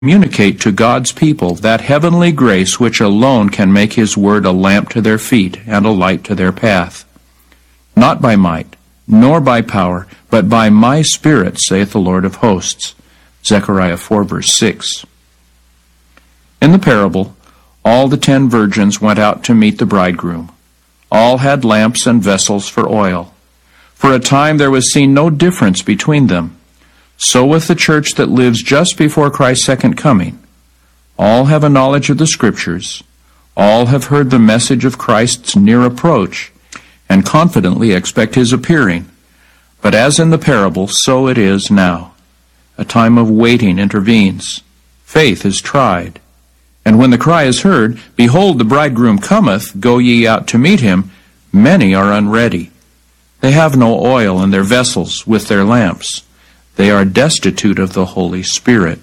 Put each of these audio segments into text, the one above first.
communicate to God's people that heavenly grace which alone can make His word a lamp to their feet and a light to their path. Not by might, nor by power, but by my Spirit, saith the Lord of hosts. Zechariah 4, verse 6. In the parable, all the 10 virgins went out to meet the bridegroom. All had lamps and vessels for oil. For a time there was seen no difference between them. So with the church that lives just before Christ's second coming. All have a knowledge of the Scriptures. All have heard the message of Christ's near approach, and confidently expect His appearing. But as in the parable, so it is now. A time of waiting intervenes. Faith is tried. And when the cry is heard, Behold, the bridegroom cometh, go ye out to meet him, many are unready. They have no oil in their vessels with their lamps. They are destitute of the Holy Spirit.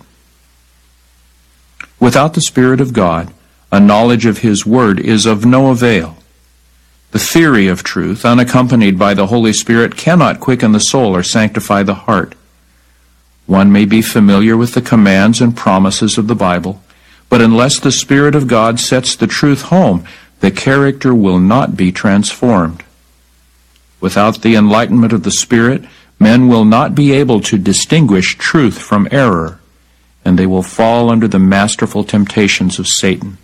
Without the Spirit of God, a knowledge of His Word is of no avail. The theory of truth, unaccompanied by the Holy Spirit, cannot quicken the soul or sanctify the heart. One may be familiar with the commands and promises of the Bible, but unless the Spirit of God sets the truth home, the character will not be transformed. Without the enlightenment of the Spirit, men will not be able to distinguish truth from error, and they will fall under the masterful temptations of Satan.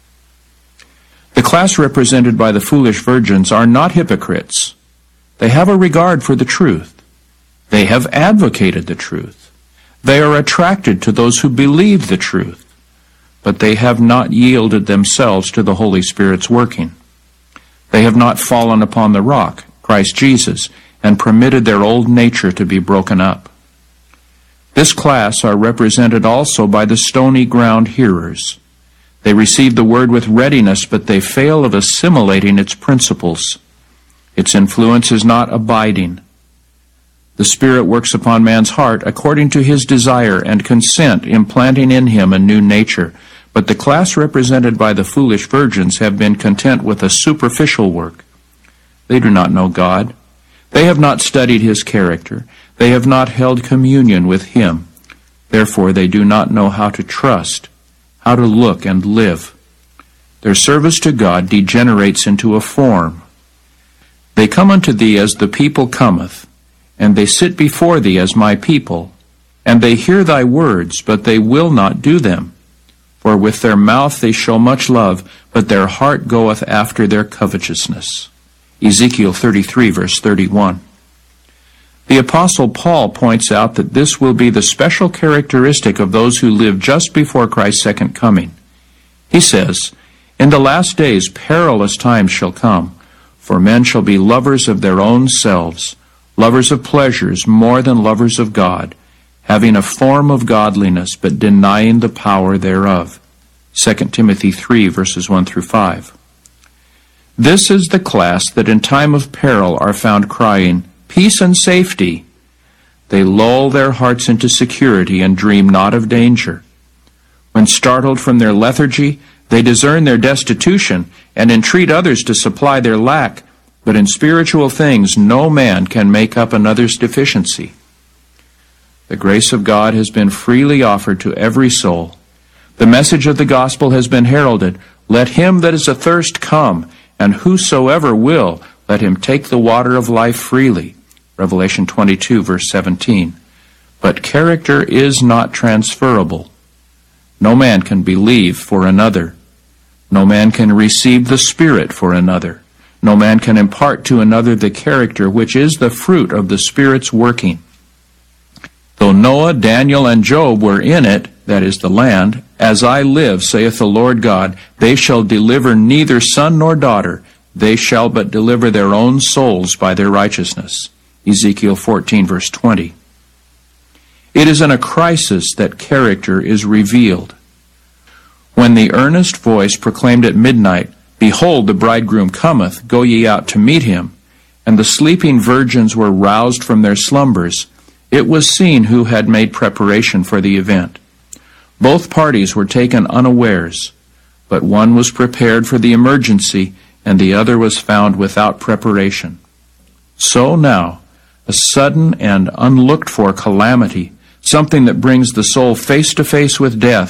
The class represented by the foolish virgins are not hypocrites. They have a regard for the truth. They have advocated the truth. They are attracted to those who believe the truth, but they have not yielded themselves to the Holy Spirit's working. They have not fallen upon the rock, Christ Jesus, and permitted their old nature to be broken up. This class are represented also by the stony ground hearers. They receive the word with readiness, but they fail of assimilating its principles. Its influence is not abiding. The Spirit works upon man's heart according to His desire and consent, implanting in him a new nature. But the class represented by the foolish virgins have been content with a superficial work. They do not know God. They have not studied His character. They have not held communion with Him. Therefore they do not know how to trust, how to look and live. Their service to God degenerates into a form. They come unto Thee as the people cometh, and they sit before Thee as my people, and they hear Thy words, but they will not do them. For with their mouth they show much love, but their heart goeth after their covetousness. Ezekiel 33, verse 31. The Apostle Paul points out that this will be the special characteristic of those who live just before Christ's second coming. He says, In the last days perilous times shall come, for men shall be lovers of their own selves, lovers of pleasures more than lovers of God, having a form of godliness, but denying the power thereof. 2 Timothy 3, verses 1 through 5. This is the class that in time of peril are found crying, Peace and safety. They lull their hearts into security and dream not of danger. When startled from their lethargy, they discern their destitution and entreat others to supply their lack, but in spiritual things no man can make up another's deficiency. The grace of God has been freely offered to every soul. The message of the gospel has been heralded. Let him that is athirst come, and whosoever will, let him take the water of life freely. Revelation 22, verse 17. But character is not transferable. No man can believe for another. No man can receive the Spirit for another. No man can impart to another the character which is the fruit of the Spirit's working. Though Noah, Daniel, and Job were in it, that is the land, as I live, saith the Lord God, they shall deliver neither son nor daughter, they shall but deliver their own souls by their righteousness. Ezekiel 14, verse 20. It is in a crisis that character is revealed. When the earnest voice proclaimed at midnight, Behold, the bridegroom cometh, go ye out to meet him, and the sleeping virgins were roused from their slumbers, it was seen who had made preparation for the event. Both parties were taken unawares, but one was prepared for the emergency, and the other was found without preparation. So now, a sudden and unlooked-for calamity, something that brings the soul face to face with death